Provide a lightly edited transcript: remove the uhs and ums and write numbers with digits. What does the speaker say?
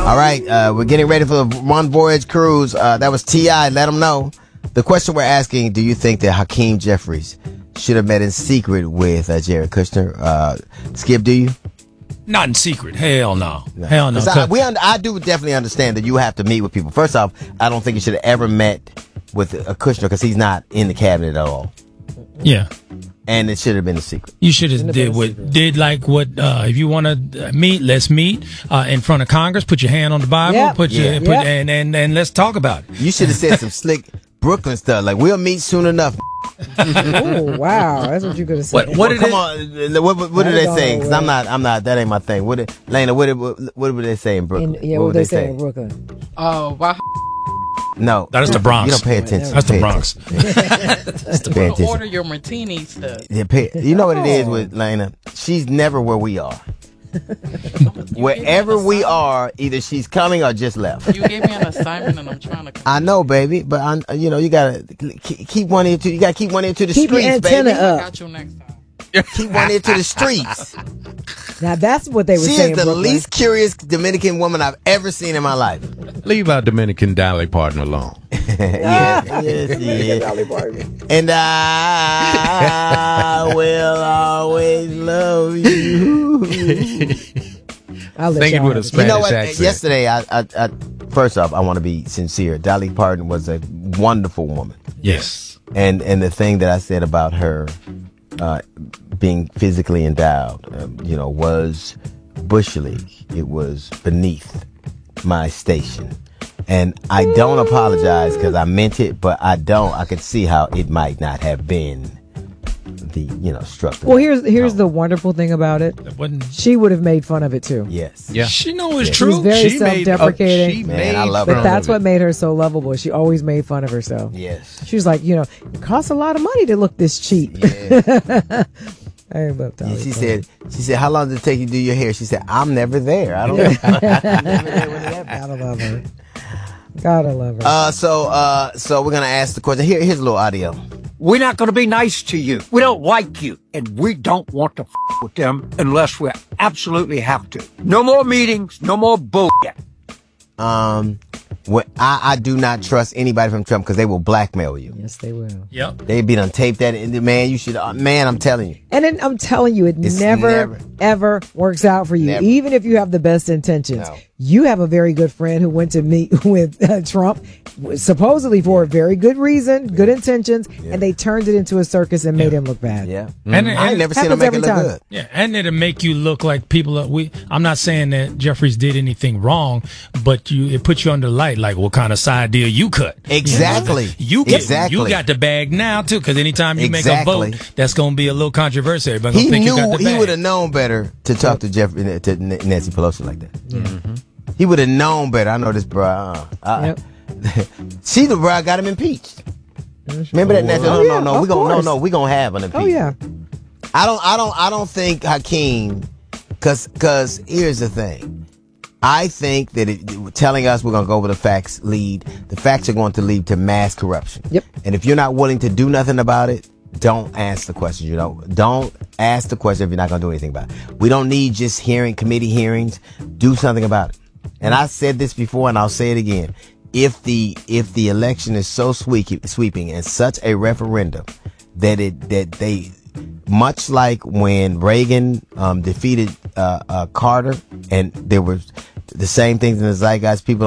All right, we're getting ready for the One Voyage cruise. That was T.I. Let them know. The question we're asking, do you think that Hakeem Jeffries should have met in secret with Jared Kushner? Skip, do you? Not in secret. Hell no. Hell no. I do definitely understand that you have to meet with people. First off, I don't think you should have ever met with Kushner because he's not in the cabinet at all. Yeah. And it should have been a secret. You should have did like what if you want to meet, let's meet in front of Congress. Put your hand on the Bible. And let's talk about it. You should have said some slick Brooklyn stuff like we'll meet soon enough. Oh wow, that's what you could have said. What did they say? Because I'm not. That ain't my thing. Lena? What would they say in Brooklyn? What would they say in Brooklyn? Oh, wow. No, that is the Bronx. You don't pay attention. That's the Bronx. Pay attention. Order your martinis. You know what it is with Lena? She's never where we are. Wherever we are, either she's coming or just left. You gave me an assignment, and I'm trying to. I know, baby, but you gotta keep one ear to. You gotta keep one ear to the keep streets, your antenna baby. up. I got you next time. Keep one ear to the streets. Now that's what they were saying. She is the least curious Dominican woman I've ever seen in my life. Leave our Dominican Dolly Parton alone. Yes. And I will always love you. Sing it with a Spanish accent. Yesterday, I first off, I want to be sincere. Dolly Parton was a wonderful woman. Yes. And the thing that I said about her being physically endowed, was Bush League. It was beneath my station. And I don't apologize because I meant it, but I could see how it might not have been the, structure. Well, here's the wonderful thing about it. She would have made fun of it too. Yes. Yeah. She know it's true. She's very self-deprecating. I love her. But that's what made her so lovable. She always made fun of herself. Yes. She was like, it costs a lot of money to look this cheap. Yeah. I love Dolly. She said, how long does it take you to do your hair? She said, I'm never there. I don't know. I'm never there when it happens. Gotta love her. Gotta love her. So we're gonna ask the question. Here's a little audio. We're not going to be nice to you. We don't like you. And we don't want to with them unless we absolutely have to. No more meetings. No more bullshit. I do not trust anybody from Trump because they will blackmail you. Yes, they will. Yep. They be done tape that. Man, you should. Man, I'm telling you. And then I'm telling you, it's never ever works out for you. Never. Even if you have the best intentions. No. You have a very good friend who went to meet with Trump, supposedly for a very good reason, good intentions, and they turned it into a circus and made him look bad. Yeah. And I ain't never seen him make it look good. Yeah, and it'll make you look like people. I'm not saying that Jeffries did anything wrong, but it puts you under the light. Like, what kind of side deal you cut? Exactly. You got the bag now too, because anytime you make a vote, that's going to be a little controversial. Everybody's He gonna think you got the knew bag. He would have known better to talk to Nancy Pelosi like that. Yeah. Mm-hmm. He would have known better. I know this, bro. See, the bro got him impeached. Remember that? Nancy? No. We gonna have an impeachment. Oh yeah. I don't think Hakeem, because here's the thing. I think that telling us we're going to go over the facts the facts are going to lead to mass corruption. Yep. And if you're not willing to do nothing about it, don't ask the question. Don't ask the question if you're not going to do anything about it. We don't need just committee hearings. Do something about it. And I said this before and I'll say it again. If the election is so sweeping and such a referendum that they much like when Reagan defeated Carter, and there were the same things in the zeitgeist, people